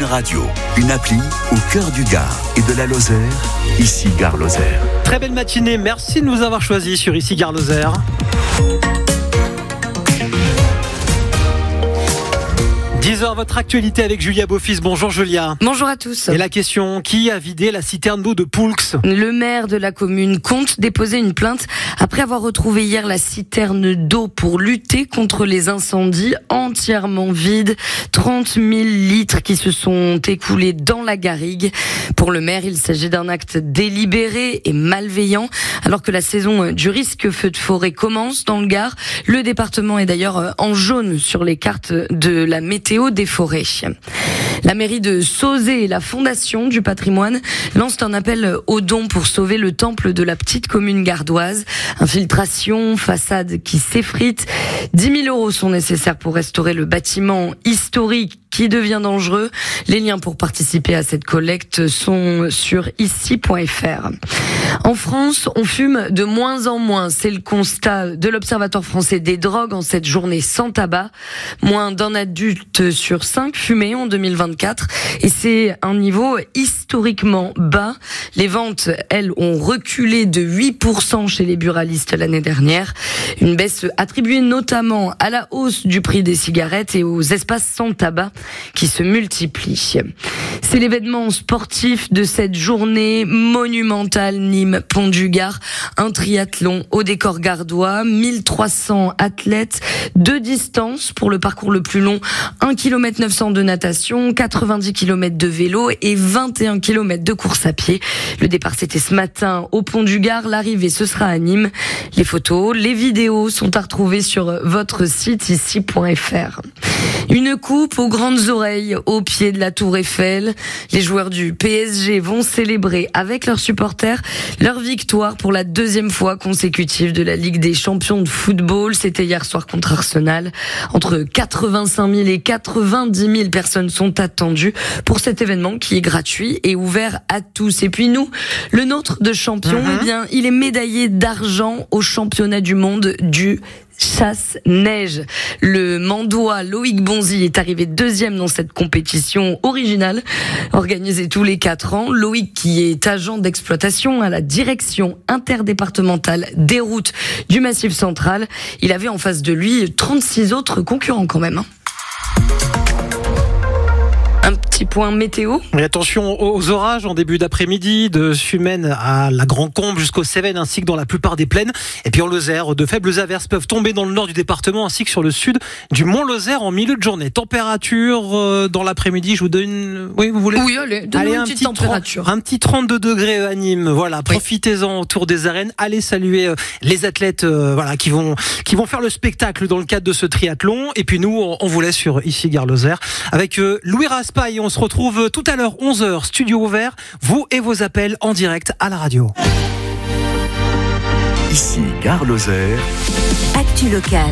Radio, une appli au cœur du Gard et de la Lozère, ici Gare Lozère. Très belle matinée, merci de nous avoir choisis sur ici Gare Lozère. Votre actualité avec Julia Beaufils. Bonjour Julia. Bonjour à tous. Et la question, qui a vidé la citerne d'eau de Poulx ? Le maire de la commune compte déposer une plainte après avoir retrouvé hier la citerne d'eau pour lutter contre les incendies entièrement vide. 30 000 litres qui se sont écoulés dans la garrigue. Pour le maire, il s'agit d'un acte délibéré et malveillant. Alors que la saison du risque feu de forêt commence dans le Gard, le département est d'ailleurs en jaune sur les cartes de la météo des forêts. La mairie de Sauzet et la Fondation du patrimoine lancent un appel aux dons pour sauver le temple de la petite commune gardoise. Infiltration, façade qui s'effrite. 10 000 € sont nécessaires pour restaurer le bâtiment historique qui devient dangereux. Les liens pour participer à cette collecte sont sur ici.fr. En France, on fume de moins en moins. C'est le constat de l'Observatoire français des drogues en cette journée sans tabac. Moins d'un adulte sur 5 fumait en 2024. Et c'est un niveau historiquement bas. Les ventes, elles, ont reculé de 8% chez les buralistes l'année dernière. Une baisse attribuée notamment à la hausse du prix des cigarettes et aux espaces sans tabac qui se multiplient. C'est l'événement sportif de cette journée monumentale Nîmes-Pont du Gard. Un triathlon au décor gardois, 1300 athlètes, 2 distances pour le parcours le plus long, 1 km 900 de natation, 90 km de vélo et 21 km de course à pied. Le départ c'était ce matin au Pont du Gard, l'arrivée ce sera à Nîmes. Les photos, les vidéos sont à retrouver sur votre site ici.fr. Une coupe aux grandes oreilles au pied de la Tour Eiffel. Les joueurs du PSG vont célébrer avec leurs supporters leur victoire pour la 2e fois consécutive de la Ligue des champions de football. C'était hier soir contre Arsenal. Entre 85 000 et 90 000 personnes sont attendues pour cet événement qui est gratuit et ouvert à tous. Et puis nous, le nôtre de champion, eh bien, il est médaillé d'argent au championnat du monde du chasse-neige. Le Mandois Loïc Bonzi est arrivé 2e dans cette compétition originale, organisée tous les 4 ans. Loïc, qui est agent d'exploitation à la direction interdépartementale des routes du Massif Central, il avait en face de lui 36 autres concurrents quand même. Un petit point météo. Et attention aux orages en début d'après-midi, de Sumène à la Grand-Combe jusqu'aux Cévennes, ainsi que dans la plupart des plaines. Et puis en Lozère, de faibles averses peuvent tomber dans le nord du département, ainsi que sur le sud du Mont-Lozère en milieu de journée. Température dans l'après-midi, je vous donne... Oui, vous voulez ? Oui, allez, donnez une petite température. Un petit 32 degrés à Nîmes. Voilà, profitez-en autour des arènes. Allez saluer les athlètes qui vont faire le spectacle dans le cadre de ce triathlon. Et puis nous, on vous laisse sur ici Gare Lozère avec Louis Raspail. On se retrouve tout à l'heure, 11h, studio ouvert, vous et vos appels en direct à la radio. Ici Gare Lozère. Actu locale.